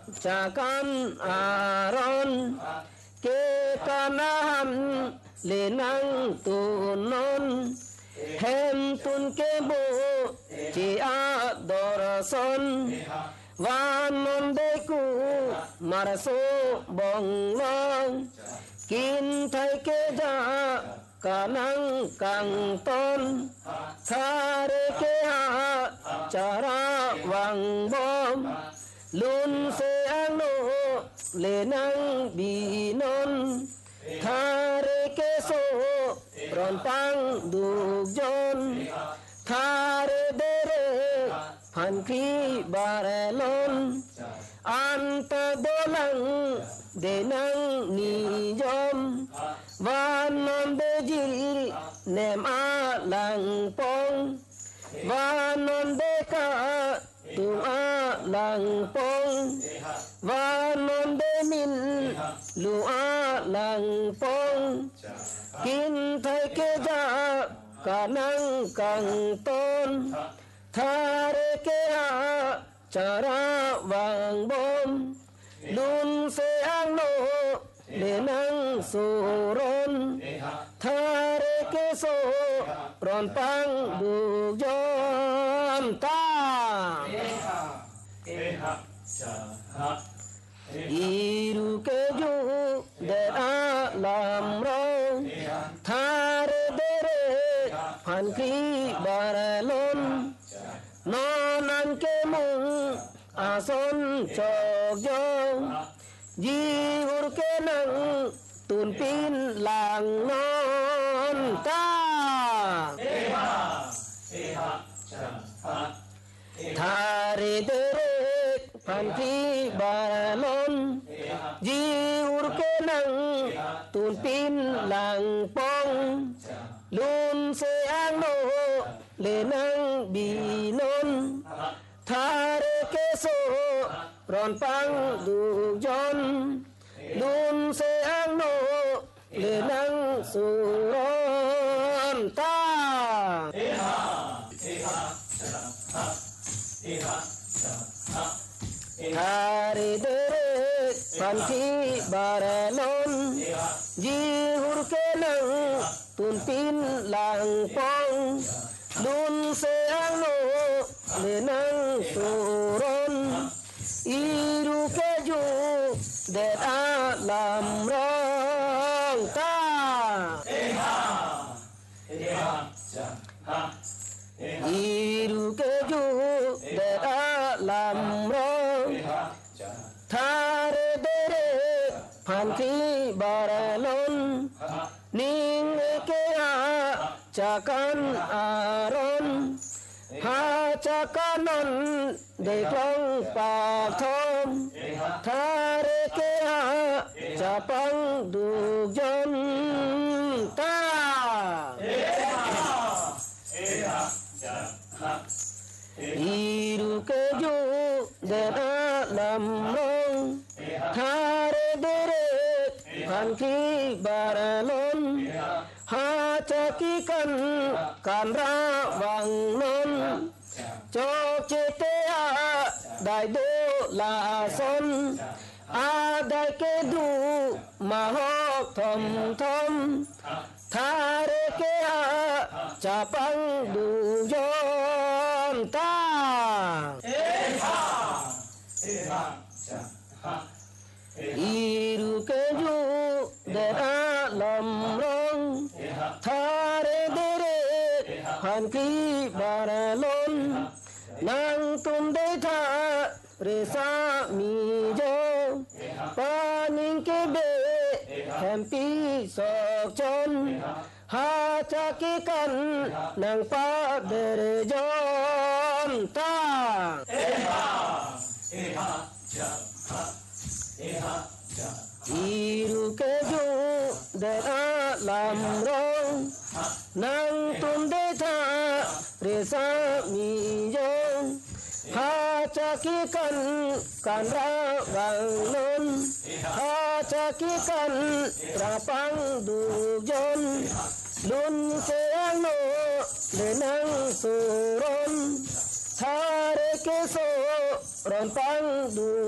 จากกันอารอนเกกานาหันเลนังตุนนเห็นตุนเกโบจีอาดอรสนวานนเดกูมารโซบองลองกินไทยเกจากานังกังตนทาเรเกหาจาราวังบอมลุนเซอังโนเลนังบีนนทาเรเกโซรอนปังดูจนทาเรเดเรพันคีบาเรลนอันตะโดลังเดนังนิยมวานนนเดจิเนมอาลังปงวานนนเดกาตุอาลังปงวานนเดมินลูอาลังปงกินไทยเกจากานังกังตนทาเรเกอาจาราวังบอมลุนเซอังโนเลนังสุรนทาเรเกโซรอนปังดูยอนตาอีรุเกจูเดอาลามรองทาเรเดเรพันคีบาเรลนนอนันเกมุงอาสนจอกยองยีอุรเกนังตุนปินหลังนอนตาทาเรเดเรพันธีบาลนยีอุรเกนังตุนปินหลังปองลุนเซอังโนเลนังบีนนทาเรเกโซรอนปังดูยนลุนเซอังโนเลนังสุรอนตาทาเรเดเรพันธีบาเรลนยีหุรเกนังตุนปินหลังปองลุนเซอังโนเลนังสุรนอีรุเกจูเดอาลามรองตาอีรุเกจูเดอาลามรองทาเรเดเรพันธีบาเรลนนิงเกอาจากกันอารอนหาจากกันนนได้กลองปากทองทาเรเกอาจะปังดูยนตาอีรุเกจูเดอาลำลงทาเรเดเรพันธีบาเรลนหาจากกิกันการระวังนนจอกเจเตอาได้ดูลาสนอาได้เกดูมาหอกทอมทอมทาเรเกอาจะปังดูยอนตาอีรุเกจูเดอาลำรองทาเรเดเรพันคีบาเรลนนางตุนเดทาเรซามีโจปานิงเกเบแฮมปีสอกจนหาจากกิกันนางปาเดเรจอนตาอีรุเกจูเดอาลำรองนางตุนเดทาเรซามีโยหาจากกิกันการระวังนนหาจากกิกันระปังดูยนลุนเซอังโนเลนังสุรนทาเรเกโซรอนปังดู